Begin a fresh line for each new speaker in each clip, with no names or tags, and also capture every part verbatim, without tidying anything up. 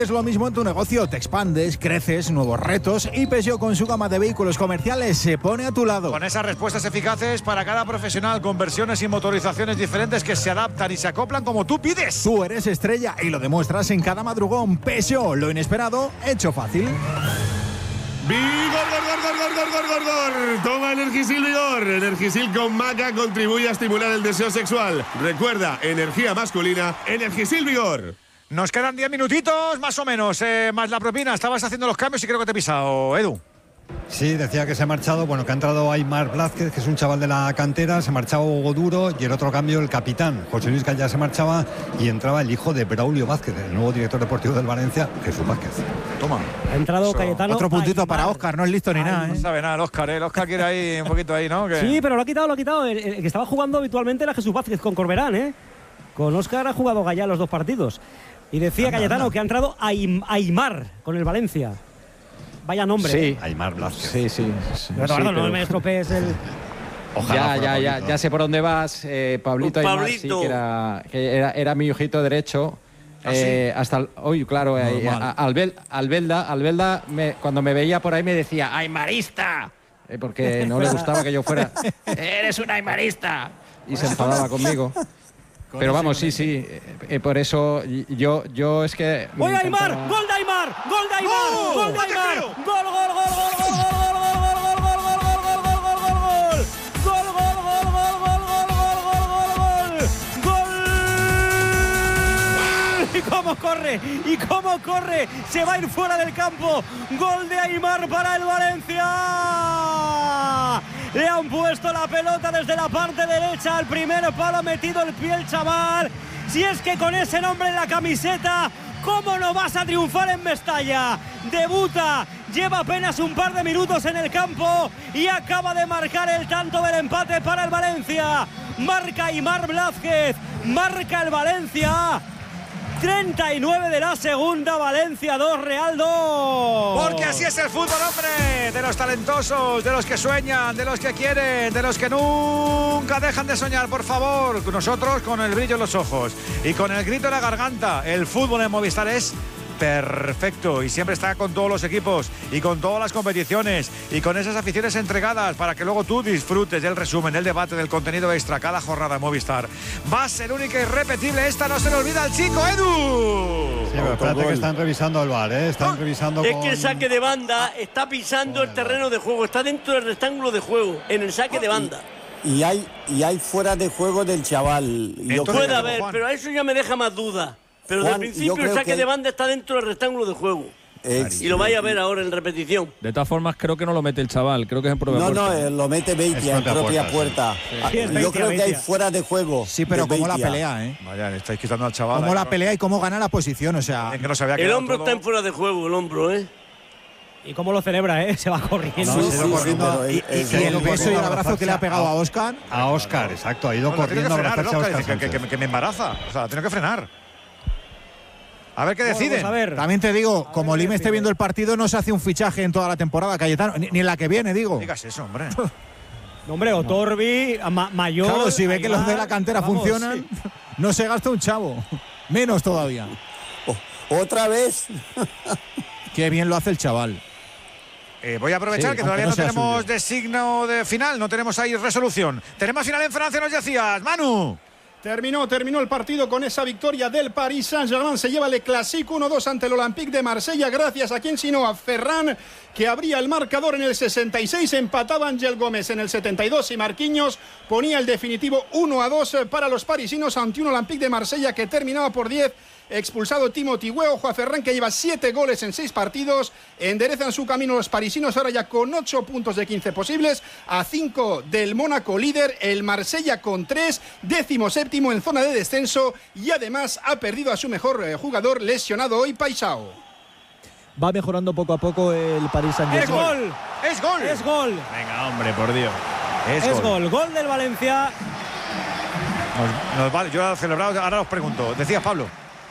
Es lo mismo en tu negocio, te expandes, creces, nuevos retos y Peugeot con su gama de vehículos comerciales se pone a tu lado.
Con esas respuestas eficaces para cada profesional, con versiones y motorizaciones diferentes que se adaptan y se acoplan como tú pides.
Tú eres estrella y lo demuestras en cada madrugón. Peugeot, lo inesperado, hecho fácil.
¡Vigor, gor, gor, gor, gor, gor, gor, gor! Toma Energisil Vigor. Energisil con maca contribuye a estimular el deseo sexual. Recuerda, energía masculina, Energisil Vigor.
Nos quedan diez minutitos, más o menos, eh, más la propina. Estabas haciendo los cambios y creo que te he pisado, Edu.
Sí, decía que se ha marchado, bueno, que ha entrado Aimar Blázquez, que es un chaval de la cantera, se ha marchado Hugo Duro y el otro cambio el capitán, José Luis Gallá se marchaba y entraba el hijo de Braulio Vázquez, el nuevo director deportivo del Valencia, Jesús Vázquez.
Toma.
Ha entrado
Eso.
Cayetano.
Otro puntito
Aimar.
para Óscar, no es listo ni
Ay,
nada, ¿eh?
No sabe nada el Óscar, ¿eh? El Óscar quiere ahí un poquito ahí, ¿no? Que...
Sí, pero lo ha quitado, lo ha quitado. El, el que estaba jugando habitualmente era Jesús Vázquez con Corberán, ¿eh? Con Óscar ha jugado Gallá los dos partidos. Y decía anda, Cayetano anda. que ha entrado Aim, Aimar con el Valencia. Vaya nombre.
Sí.
¿eh?
Aimar Blázquez.
Sí, sí. sí
Pero,
sí,
no,
pero...
no me estropees el...
Ojalá
ya, ya, ya, ya sé por dónde vas, eh, Pablito
Un
Aimar,
Pablito.
sí, que era, que era, era mi ojito derecho.
¿Ah,
eh, hasta el, uy, claro, eh, a- a- Albel- Albelda, Albelda me, cuando me veía por ahí me decía ¡Aimarista! Eh, porque no le gustaba que yo fuera ¡Eres un aimarista! Y se enfadaba conmigo. Pero vamos, sí, sí, eh, eh, por eso yo, yo es que... me
¡Oye, Aimar!
encantaba-
¡Gol de Aimar! ¡Gol de Aimar!
¡Oh!
¡Gol de
¡No te
Aimar!
creo!
¡Gol, gol, gol, gol, gol, gol, gol, gol, gol, gol, gol, gol, gol, gol, gol, gol! ¡Gol, gol, gol, gol, gol, gol, gol, gol, gol! ¡Gol! ¡Y cómo corre! ¡Y cómo corre! ¡Se va a ir fuera del campo! ¡Gol de Aimar para el Valencia! Le han puesto la pelota desde la parte derecha al primer palo, ha metido el pie el chaval. Si es que con ese nombre en la camiseta, ¿cómo no vas a triunfar en Mestalla? Debuta, lleva apenas un par de minutos en el campo y acaba de marcar el tanto del empate para el Valencia. Marca Aimar Blázquez, marca el Valencia. treinta y nueve de la segunda, Valencia dos, Real dos.
Porque así es el fútbol, hombre, de los talentosos, de los que sueñan, de los que quieren, de los que nunca dejan de soñar, por favor. Nosotros con el brillo en los ojos y con el grito en la garganta. El fútbol en Movistar es perfecto y siempre está con todos los equipos y con todas las competiciones y con esas aficiones entregadas para que luego tú disfrutes del resumen, del debate, del contenido extra cada jornada en Movistar. Va a ser única y irrepetible, esta no se le olvida al chico Edu.
Sí, pero espérate que están revisando el V A R, ¿eh? Están revisando
Es
con...
que el saque de banda está pisando el terreno de juego, está dentro del rectángulo de juego, en el saque de banda.
Y hay, y hay fuera de juego del chaval. Yo
Entonces,
Puede
creo-
haber,
Juan.
pero eso ya me deja más dudas. Pero
Juan,
de
yo
principio el
creo
saque
que-
de banda está dentro del rectángulo de juego.
Ex-
Y lo vais a ver ahora en repetición.
De todas formas, creo que no lo mete el chaval, creo que es en propia
No,
puerta.
no, eh, lo mete Beitia en
propia
propia
puerta,
puerta.
Sí,
Ah,
es
Yo
Beitia,
creo que hay
Beitia.
fuera de juego.
Sí, pero
de
cómo la
Beitia.
pelea, ¿eh?
Vaya, le estáis quitando al chaval.
Cómo
ahí,
la
¿no?
pelea y cómo gana la posición, o sea...
Es que no se había
El
quedado
hombro
todo.
está en fuera de juego, el hombro, ¿eh?
Y cómo lo celebra, ¿eh? Se va corriendo.
Sí,
No,
sí,
se ha ido
sí,
corriendo.
pero
Y,
es-
y-
es-
y el
es-
beso y el abrazo que le ha pegado a Óscar.
A Óscar, exacto, ha ido
No, no, tiene que
corriendo a
frenar,
abrazarse a
Óscar,
Óscar
que, que-
Sánchez.
que me embaraza. O sea, tiene que frenar. A ver qué
Bueno,
deciden.
pues a ver.
También te digo, como
ver qué
Lima esté
decide.
viendo el partido, no se hace un fichaje en toda la temporada, Cayetano, ni, ni en la que viene, digo.
No digas eso, hombre.
No, hombre, Otorbi, Ma- Mayor.
Claro, si ve que los de la
Aimar,
cantera
vamos,
funcionan,
sí.
no se gasta un chavo. Menos todavía.
Otra vez.
Qué bien lo hace el chaval.
Eh, voy a aprovechar
Sí,
que
aunque
todavía
no
no
sea
tenemos
suyo.
de signo de final, no tenemos ahí resolución. Tenemos final en Francia, nos decías, Manu.
Terminó, terminó el partido con esa victoria del Paris Saint-Germain. Se lleva el Classique uno dos ante el Olympique de Marsella. Gracias a quien sino a Ferran, que abría el marcador en el sesenta y seis. Empataba Ángel Gómez en el setenta y dos y Marquinhos ponía el definitivo uno a dos para los parisinos ante un Olympique de Marsella que terminaba por diez. Expulsado Timothy Weah. Ojo a Ferran, que lleva siete goles en seis partidos. Enderezan su camino los parisinos ahora ya con ocho puntos de quince posibles. A cinco del Mónaco líder. El Marsella con tres. Décimo séptimo en zona de descenso. Y además ha perdido a su mejor eh, jugador lesionado hoy, Paisao.
Va mejorando poco a poco el Paris Saint-Germain.
Es gol.
Es gol.
Es gol.
Venga, hombre, por Dios.
Es,
Es gol. Gol del Valencia.
Nos- nos vale, yo he celebrado, ahora os pregunto. Decías, Pablo.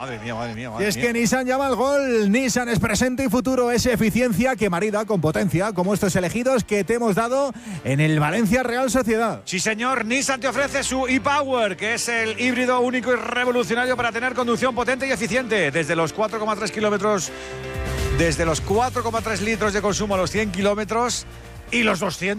Madre mía, madre mía, madre
Y es
mía.
que Nissan llama al gol. Nissan es presente y futuro, es eficiencia que marida con potencia, como estos elegidos que te hemos dado en el Valencia Real Sociedad.
Sí, señor, Nissan te ofrece su e-Power, que es el híbrido único y revolucionario para tener conducción potente y eficiente. Desde los cuatro coma tres kilómetros, desde los cuatro coma tres litros de consumo a los cien kilómetros y los doscientos